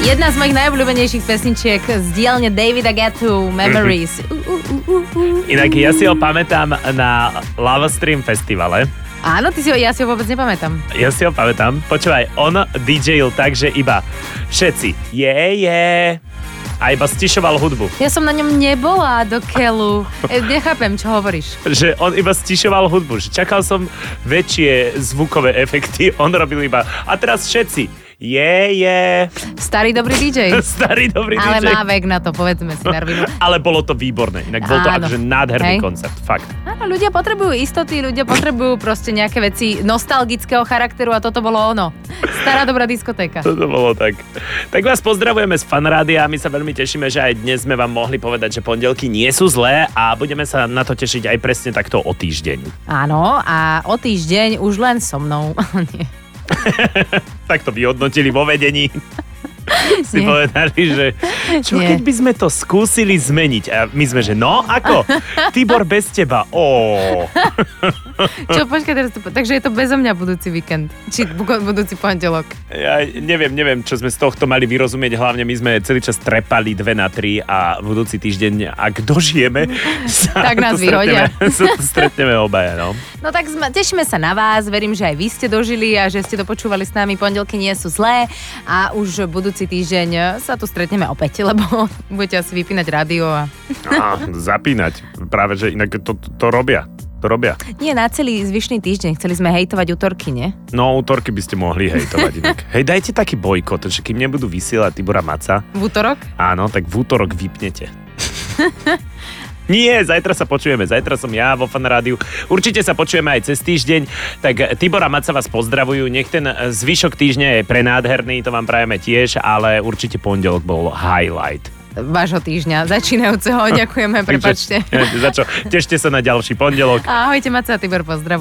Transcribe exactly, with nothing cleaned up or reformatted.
Jedna z mojich najobľúbenejších pesničiek z dielne Davida Guettu, Memories. Uh, uh, uh, uh, uh. Inak ja si ho pamätám na Lava Stream festivale. Áno, ty si ho, ja si ho vôbec nepamätám. Ja si ho pamätám. Počúvaj, on DJil tak, že iba všetci je, yeah, je... Yeah. A iba stišoval hudbu. Ja som na ňom nebola do keľu. E, nechápem, čo hovoríš. Že on iba stišoval hudbu. Že čakal som väčšie zvukové efekty. On robil iba... A teraz všetci. Je, yeah, je. Yeah. Starý dobrý dý džej. Starý dobrý Ale dý džej. má vek na to, povedzme si na rovinu. Ale bolo to výborné. Inak bol to Áno. akože nádherný Hej. koncert. Fakt. Áno, ľudia potrebujú istoty, ľudia potrebujú proste nejaké veci nostalgického charakteru a toto bolo ono. Stará dobrá diskotéka. Toto bolo tak. Tak vás pozdravujeme z Fanrádia a my sa veľmi tešíme, že aj dnes sme vám mohli povedať, že pondelky nie sú zlé a budeme sa na to tešiť aj presne takto o týždeň. Áno, a o týždeň už len so mnou. Nie. Tak to vyhodnotili vo vedení. Si Nie. povedali, že čo Nie. keď by sme to skúsili zmeniť? A my sme, že no, ako? Tibor bez teba. Ó. Čo, počkaj, teraz to, takže je to bezo mňa budúci víkend. Či bu- budúci pondelok. Ja neviem, neviem, čo sme z tohto mali vyrozumieť. Hlavne my sme celý čas trepali dve na tri a budúci týždeň, ak dožijeme, sa Tak nás tu stretneme, vyhodia. sa tu stretneme obaja, no. No tak sme, tešíme sa na vás, verím, že aj vy ste dožili a že ste dopočúvali s nami. Pondelky nie sú zlé a už budúci týždeň sa tu stretneme opäť, lebo budete asi vypínať rádio a... Á, zapínať. Práve, že inak to, to, to robia. To robia. Nie, na celý zvyšný týždeň. Chceli sme hejtovať útorky, nie? No, útorky by ste mohli hejtovať inak. Hej, dajte taký bojkot, že kým nebudú vysielať Tibora Maca, V útorok? áno, tak v útorok vypnete. Nie, zajtra sa počujeme, zajtra som ja vo Fanrádiu. Určite sa počujeme aj cez týždeň. Tak Tibor a Maca vás pozdravujú. Nech ten zvyšok týždňa je prenádherný, to vám prajeme tiež, ale určite pondelok bol highlight. Vášho týždňa, začínajúceho. Ďakujeme, prepáčte. Za čo? Tešte sa na ďalší pondelok. Ahojte, Maca a Tibor, pozdravujem.